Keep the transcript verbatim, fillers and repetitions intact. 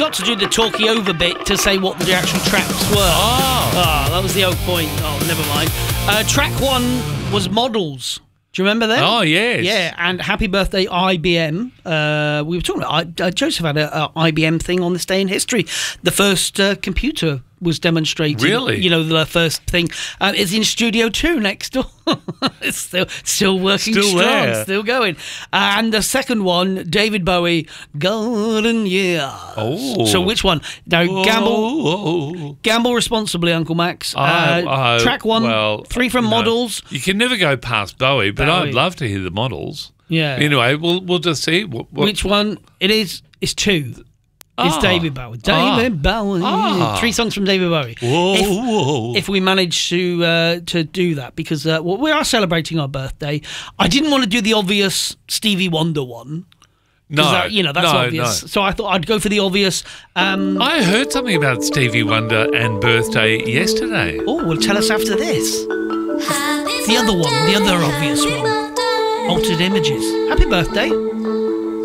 forgot to do the talkie over bit to say what the actual tracks were. Oh. Ah, that was the old point. Oh, never mind. Uh, track one was Models. Do you remember that? Oh, yes. Yeah, and Happy Birthday I B M. Uh, we were talking about, uh, Joseph had a, a I B M thing on this day in history. The first uh, computer was demonstrated. Really? You know, the first thing. Uh, it's in Studio two next door. It's still still working Still strong, there. still going. Uh, and the second one, David Bowie, Golden Years. Oh. So which one? Now, gamble Oh. gamble responsibly, Uncle Max. Uh, I- I- track one, well, three from no. Models. You can never go past Bowie, but Bowie. I'd love to hear the Models. Yeah. Anyway, we'll we'll just see. What, what, Which one? It is. It's two. It's Ah. David Bowie. David Ah. Bowie. Ah. Three songs from David Bowie. Whoa, If, whoa. if we manage to uh, to do that, because uh, well, we are celebrating our birthday. I didn't want to do the obvious Stevie Wonder one. 'Cause no, that, you know, that's no, obvious. no. So I thought I'd go for the obvious. Um, I heard something about Stevie Wonder and birthday yesterday. oh, well, tell us after this. The other one, the other obvious one. Altered Images. Happy birthday.